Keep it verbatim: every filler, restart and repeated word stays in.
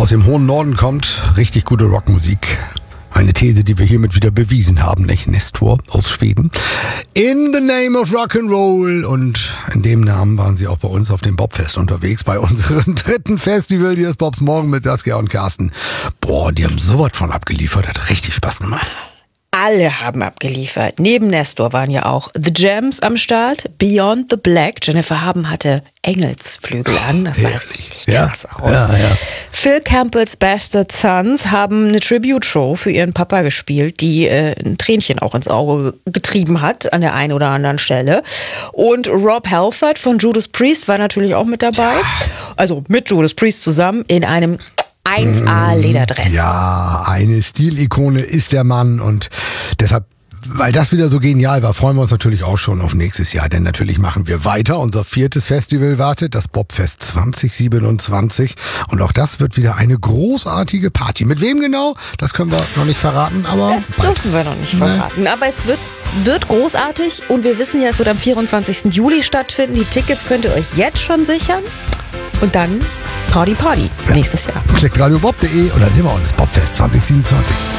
aus dem hohen Norden kommt, richtig gute Rockmusik. Eine These, die wir hiermit wieder bewiesen haben, nicht? Nestor aus Schweden. In the name of Rock'n'Roll. Und in dem Namen waren sie auch bei uns auf dem Bobfest unterwegs, bei unserem dritten Festival. Hier ist Bobs Morgen mit Saskia und Carsten. Boah, die haben sowas von abgeliefert. Hat richtig Spaß gemacht. Alle haben abgeliefert. Neben Nestor waren ja auch The Jams am Start, Beyond the Black. Jennifer Haben hatte Engelsflügel an. Das sah richtig ja, krass aus. Ja, ja. Phil Campbells Bastard Sons haben eine Tribute-Show für ihren Papa gespielt, die äh, ein Tränchen auch ins Auge getrieben hat an der einen oder anderen Stelle. Und Rob Halford von Judas Priest war natürlich auch mit dabei. Ja. Also mit Judas Priest zusammen in einem eins A Lederdress. Ja, eine Stilikone ist der Mann und deshalb, weil das wieder so genial war, freuen wir uns natürlich auch schon auf nächstes Jahr, denn natürlich machen wir weiter. Unser viertes Festival wartet, das Bobfest zwanzig siebenundzwanzig und auch das wird wieder eine großartige Party. Mit wem genau? Das können wir noch nicht verraten, aber das bald. Dürfen wir noch nicht verraten, nee. Aber es wird, wird großartig und wir wissen ja, es wird am vierundzwanzigsten Juli stattfinden. Die Tickets könnt ihr euch jetzt schon sichern und dann Party Party ja. Nächstes Jahr. Klickt radiobob punkt de und dann sehen wir uns. Bobfest zwanzig siebenundzwanzig.